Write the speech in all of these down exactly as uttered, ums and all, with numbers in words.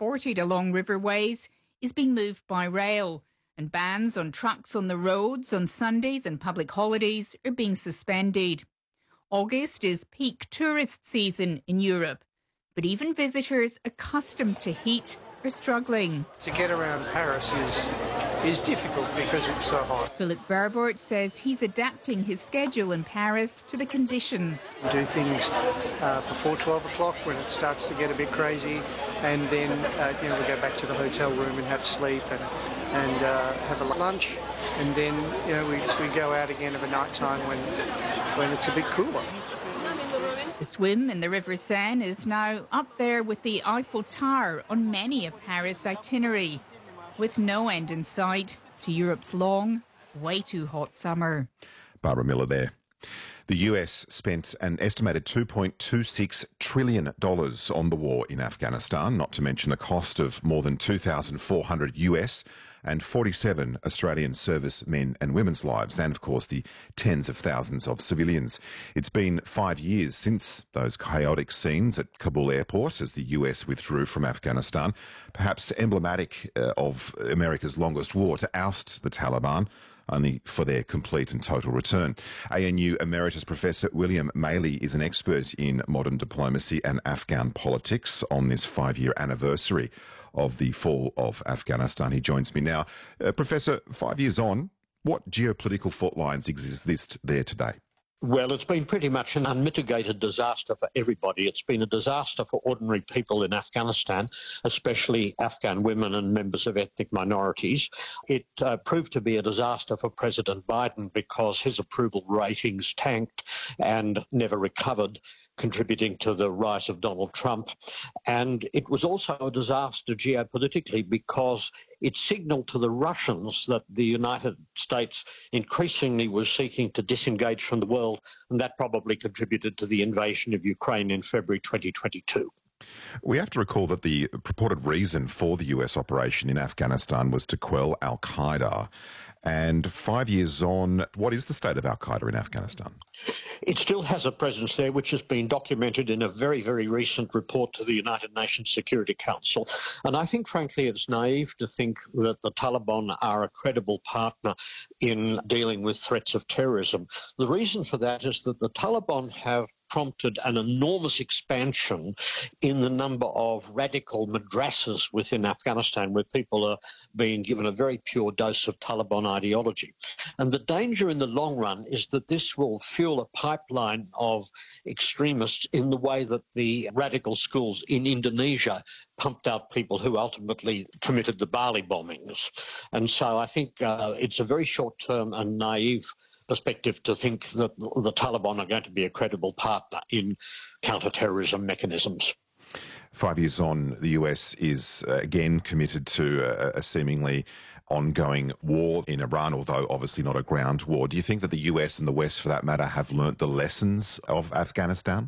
transported along riverways is being moved by rail, and bans on trucks on the roads on Sundays and public holidays are being suspended. August is peak tourist season in Europe, but even visitors accustomed to heat are struggling. To get around Paris is is difficult because it's so hot. Philip Vervoort says he's adapting his schedule in Paris to the conditions. We do things uh, before twelve o'clock when it starts to get a bit crazy, and then uh, you know we go back to the hotel room and have sleep and and uh, have a lunch, and then you know we, we go out again of a night time when when it's a bit cooler. The swim in the River Seine is now up there with the Eiffel Tower on many a Paris itinerary, with no end in sight to Europe's long, way too hot summer. Barbara Miller there. The U S spent an estimated two point two six trillion dollars on the war in Afghanistan, not to mention the cost of more than two thousand four hundred U S and forty-seven Australian servicemen and women's lives, and of course the tens of thousands of civilians. It's been five years since those chaotic scenes at Kabul airport as the U S withdrew from Afghanistan, perhaps emblematic uh, of America's longest war to oust the Taliban, only for their complete and total return. A N U Emeritus Professor William Maley is an expert in modern diplomacy and Afghan politics on this five-year anniversary of the fall of Afghanistan. He joins me now. Uh, Professor, five years on, what geopolitical fault lines exist there today? Well, it's been pretty much an unmitigated disaster for everybody. It's been a disaster for ordinary people in Afghanistan, especially Afghan women and members of ethnic minorities. It uh, proved to be a disaster for President Biden because his approval ratings tanked and never recovered, contributing to the rise of Donald Trump. And it was also a disaster geopolitically because it signalled to the Russians that the United States increasingly was seeking to disengage from the world, and that probably contributed to the invasion of Ukraine in February twenty twenty-two. We have to recall that the purported reason for the U S operation in Afghanistan was to quell al-Qaeda. And five years on, what is the state of al-Qaeda in Afghanistan? It still has a presence there, which has been documented in a very, very recent report to the United Nations Security Council. And I think, frankly, it's naive to think that the Taliban are a credible partner in dealing with threats of terrorism. The reason for that is that the Taliban have prompted an enormous expansion in the number of radical madrasas within Afghanistan, where people are being given a very pure dose of Taliban ideology. And the danger in the long run is that this will fuel a pipeline of extremists in the way that the radical schools in Indonesia pumped out people who ultimately committed the Bali bombings. And so I think uh, it's a very short-term and naive perspective to think that the Taliban are going to be a credible partner in counter-terrorism mechanisms. Five years on, the U S is uh, again committed to a, a seemingly ongoing war in Iran, although obviously not a ground war. Do you think that the U S and the West, for that matter, have learnt the lessons of Afghanistan?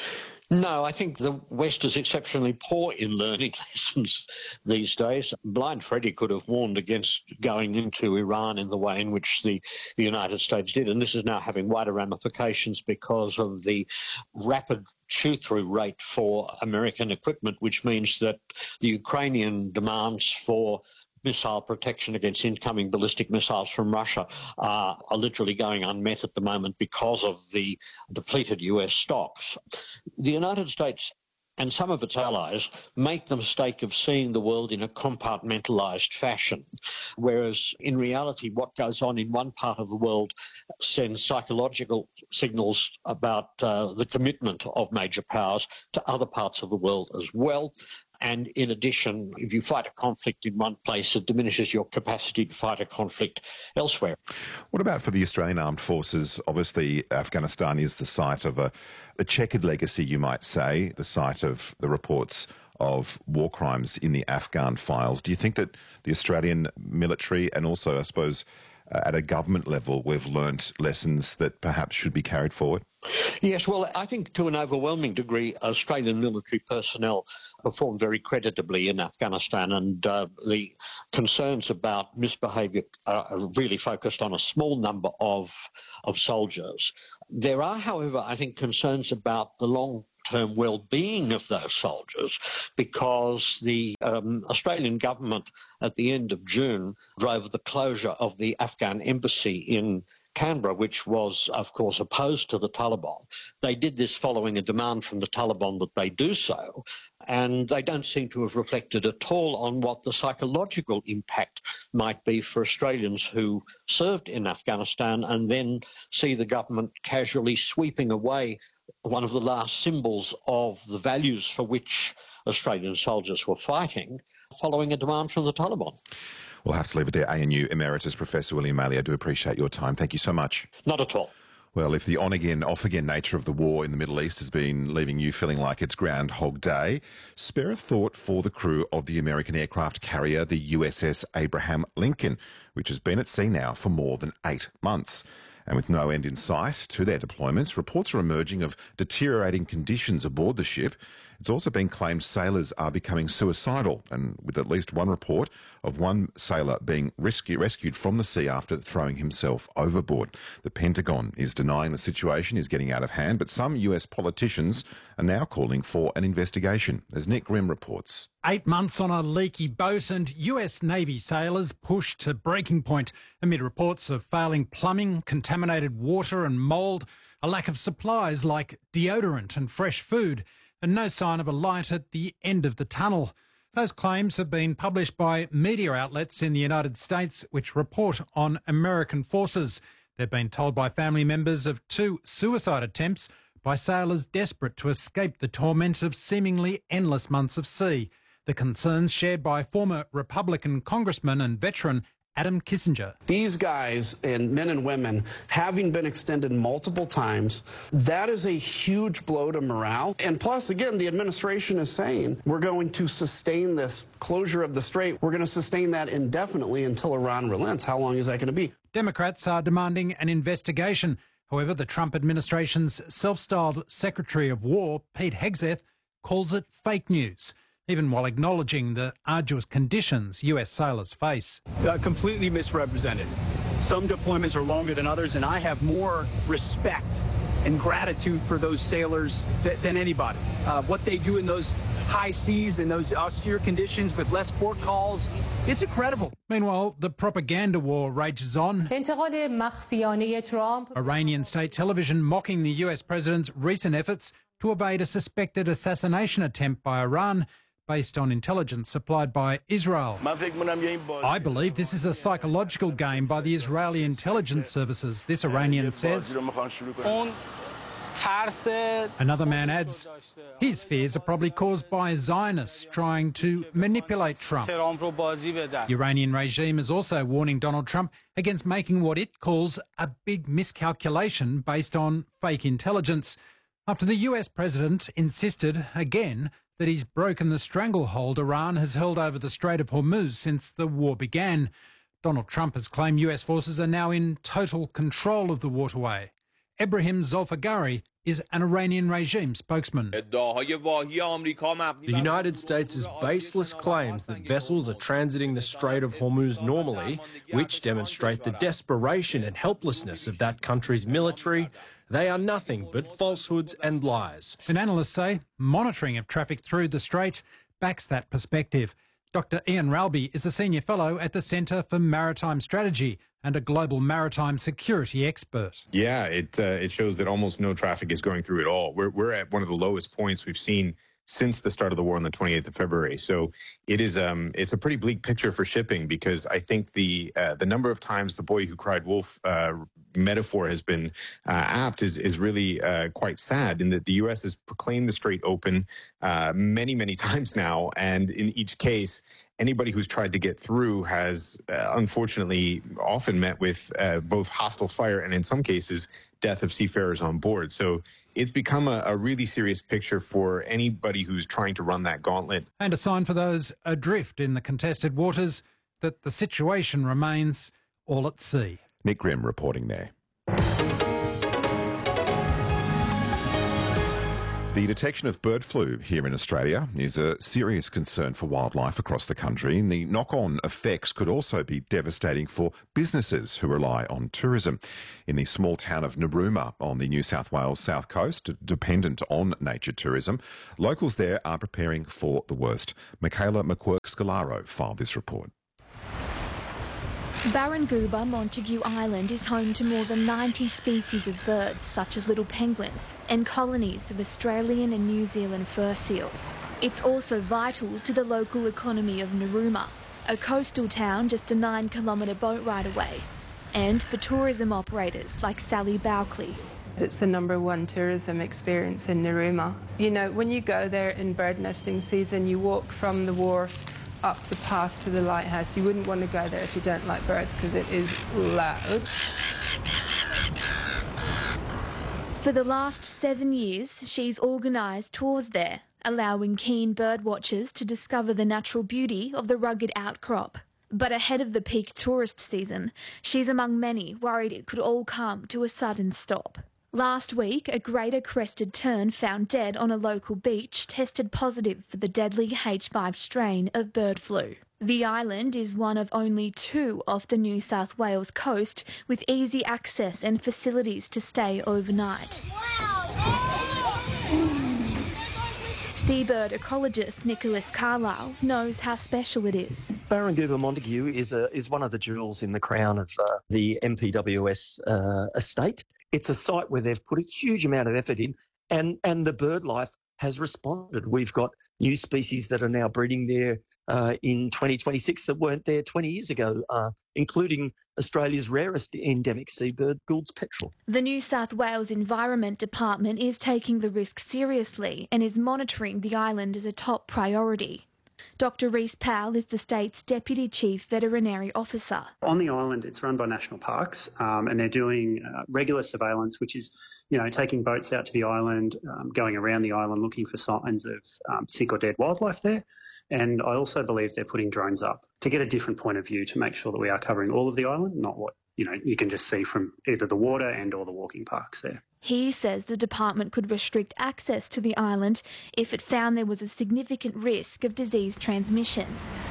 No, I think the West is exceptionally poor in learning lessons these days. Blind Freddy could have warned against going into Iran in the way in which the, the United States did, and this is now having wider ramifications because of the rapid chew-through rate for American equipment, which means that the Ukrainian demands for missile protection against incoming ballistic missiles from Russia uh, are literally going unmet at the moment because of the depleted U S stocks. The United States and some of its allies make the mistake of seeing the world in a compartmentalized fashion, whereas in reality what goes on in one part of the world sends psychological signals about uh, the commitment of major powers to other parts of the world as well. And in addition, if you fight a conflict in one place, it diminishes your capacity to fight a conflict elsewhere. What about for the Australian Armed Forces? Obviously, Afghanistan is the site of a, a checkered legacy, you might say, the site of the reports of war crimes in the Afghan files. Do you think that the Australian military and also, I suppose, uh, at a government level, we've learnt lessons that perhaps should be carried forward? Yes, well, I think to an overwhelming degree, Australian military personnel performed very creditably in Afghanistan, and uh, the concerns about misbehaviour are really focused on a small number of, of soldiers. There are, however, I think, concerns about the long long-term well-being of those soldiers, because the um, Australian government at the end of June drove the closure of the Afghan embassy in Canberra, which was, of course, opposed to the Taliban. They did this following a demand from the Taliban that they do so, and they don't seem to have reflected at all on what the psychological impact might be for Australians who served in Afghanistan and then see the government casually sweeping away one of the last symbols of the values for which Australian soldiers were fighting, following a demand from the Taliban. We'll have to leave it there. A N U Emeritus Professor William Maley, I do appreciate your time. Thank you so much. Not at all. Well, if the on-again, off-again nature of the war in the Middle East has been leaving you feeling like it's Groundhog Day, spare a thought for the crew of the American aircraft carrier, the U S S Abraham Lincoln, which has been at sea now for more than eight months. And with no end in sight to their deployments, reports are emerging of deteriorating conditions aboard the ship. It's also been claimed sailors are becoming suicidal, and with at least one report of one sailor being rescue, rescued from the sea after throwing himself overboard. The Pentagon is denying the situation is getting out of hand, but some U S politicians are now calling for an investigation, as Nick Grimm reports. Eight months on a leaky boat and U S Navy sailors pushed to breaking point amid reports of failing plumbing, contaminated water and mould, a lack of supplies like deodorant and fresh food, and no sign of a light at the end of the tunnel. Those claims have been published by media outlets in the United States which report on American forces. They've been told by family members of two suicide attempts by sailors desperate to escape the torment of seemingly endless months of sea. The concerns shared by former Republican congressman and veteran Adam Kinzinger. These guys and men and women having been extended multiple times, that is a huge blow to morale. And plus, again, the administration is saying we're going to sustain this closure of the strait. We're going to sustain that indefinitely until Iran relents. How long is that going to be? Democrats are demanding an investigation. However, the Trump administration's self-styled Secretary of War, Pete Hegseth, calls it fake news, even while acknowledging the arduous conditions U S sailors face. Uh, completely misrepresented. Some deployments are longer than others, and I have more respect and gratitude for those sailors th- than anybody. Uh, what they do in those high seas and those austere conditions with less port calls, it's incredible. Meanwhile, the propaganda war rages on. Iranian state television mocking the U S president's recent efforts to evade a suspected assassination attempt by Iran based on intelligence supplied by Israel. I believe this is a psychological game by the Israeli intelligence services, this Iranian says. Another man adds, his fears are probably caused by Zionists trying to manipulate Trump. The Iranian regime is also warning Donald Trump against making what it calls a big miscalculation based on fake intelligence, after the U S president insisted again that he's broken the stranglehold Iran has held over the Strait of Hormuz since the war began. Donald Trump has claimed U S forces are now in total control of the waterway. Ebrahim Zolfagari is an Iranian regime spokesman. The United States' baseless claims that vessels are transiting the Strait of Hormuz normally, which demonstrate the desperation and helplessness of that country's military, they are nothing but falsehoods and lies. And analysts say monitoring of traffic through the strait backs that perspective. Doctor Ian Ralby is a senior fellow at the Centre for Maritime Strategy and a global maritime security expert. Yeah, it uh, it shows that almost no traffic is going through at all. We're we're at one of the lowest points we've seen since the start of the war on the twenty-eighth of February. So it is um it's a pretty bleak picture for shipping, because I think the uh, the number of times the boy who cried wolf uh, metaphor has been uh, apt is is really uh, quite sad, in that the U S has proclaimed the strait open uh, many many times now, and in each case, anybody who's tried to get through has uh, unfortunately often met with uh, both hostile fire and, in some cases, death of seafarers on board. So it's become a, a really serious picture for anybody who's trying to run that gauntlet. And a sign for those adrift in the contested waters that the situation remains all at sea. Nick Grimm reporting there. The detection of bird flu here in Australia is a serious concern for wildlife across the country, and the knock-on effects could also be devastating for businesses who rely on tourism. In the small town of Narooma on the New South Wales south coast, dependent on nature tourism, locals there are preparing for the worst. Michaela McQuirk-Scalaro filed this report. Barranguba Montague Island is home to more than ninety species of birds, such as little penguins, and colonies of Australian and New Zealand fur seals. It's also vital to the local economy of Narooma, a coastal town just a nine kilometre boat ride away, and for tourism operators like Sally Bowcley. It's the number one tourism experience in Narooma. You know, when you go there in bird nesting season, you walk from the wharf up the path to the lighthouse. You wouldn't want to go there if you don't like birds because it is loud. For the last seven years, she's organised tours there, allowing keen bird watchers to discover the natural beauty of the rugged outcrop. But ahead of the peak tourist season, she's among many worried it could all come to a sudden stop. Last week, a greater crested tern found dead on a local beach tested positive for the deadly H five strain of bird flu. The island is one of only two off the New South Wales coast with easy access and facilities to stay overnight. Seabird ecologist Nicholas Carlisle knows how special it is. Barranguba Montague is a, is one of the jewels in the crown of uh, the M P W S uh, estate. It's a site where they've put a huge amount of effort in, and, and the bird life has responded. We've got new species that are now breeding there uh, in twenty twenty-six that weren't there twenty years ago, uh, including Australia's rarest endemic seabird, Gould's petrel. The New South Wales Environment Department is taking the risk seriously and is monitoring the island as a top priority. Doctor Reece Powell is the state's Deputy Chief Veterinary Officer. On the island, it's run by National Parks, um, and they're doing uh, regular surveillance, which is, you know, taking boats out to the island, um, going around the island looking for signs of um, sick or dead wildlife there. And I also believe they're putting drones up to get a different point of view to make sure that we are covering all of the island, not what, you know, you can just see from either the water and or the walking parks there. He says the department could restrict access to the island if it found there was a significant risk of disease transmission.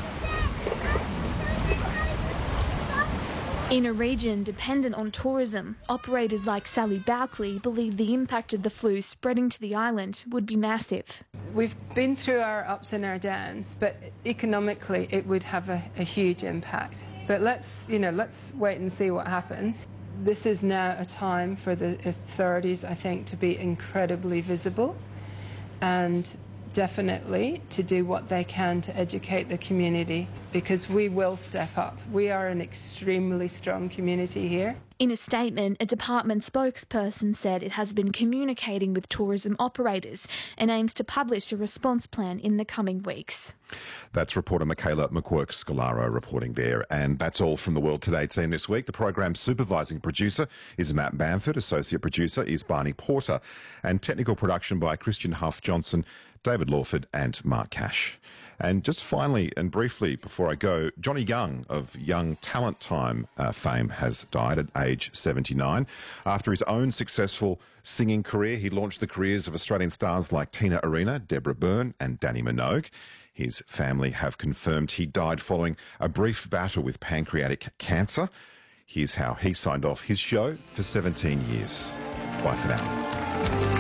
In a region dependent on tourism, operators like Sally Bowcley believe the impact of the flu spreading to the island would be massive. We've been through our ups and our downs, but economically it would have a, a huge impact. But let's, you know, let's wait and see what happens. This is now a time for the authorities, I think, to be incredibly visible and definitely to do what they can to educate the community, because we will step up. We are an extremely strong community here. In a statement, a department spokesperson said it has been communicating with tourism operators and aims to publish a response plan in the coming weeks. That's reporter Michaela McQuirk-Scalaro reporting there. And that's all from the World Today team this week. The program's supervising producer is Matt Bamford, associate producer is Barney Porter, and technical production by Christian Huff Johnson, David Lawford and Mark Cash. And just finally and briefly before I go, Johnny Young of Young Talent Time uh, fame has died at age seventy-nine. After his own successful singing career, he launched the careers of Australian stars like Tina Arena, Deborah Byrne and Danny Minogue. His family have confirmed he died following a brief battle with pancreatic cancer. Here's how he signed off his show for seventeen years. Bye for now.